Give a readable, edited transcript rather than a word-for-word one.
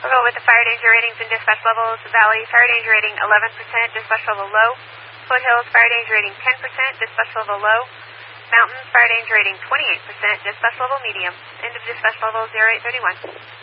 We'll go with the fire danger ratings and dispatch levels. Valley, fire danger rating 11%, dispatch level low. Foothills, fire danger rating 10%, dispatch level low. Mountains, fire danger rating 28%, dispatch level medium. End of dispatch level 0831.